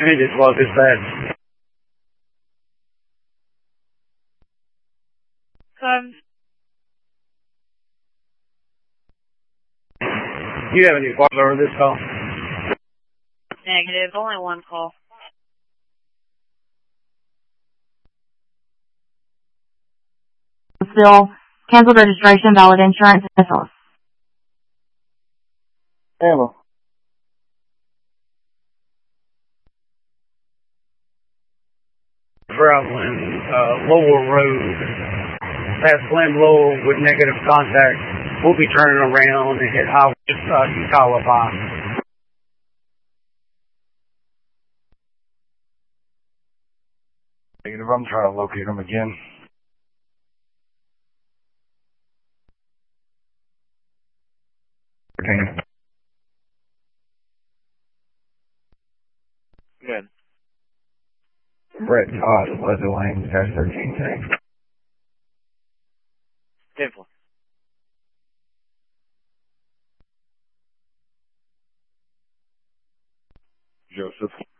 It was as bad. Do you have any calls over this call? Negative. Only one call. Still, canceled registration, valid insurance, specialist. Hello. Traveling Lowell Road, past Glen Lowell with negative contact. We'll be turning around and hit Highway Ucala. Negative, I'm trying to locate him again. Good. Brett Todd, Weather Lane, Dash 13. Simple. Joseph.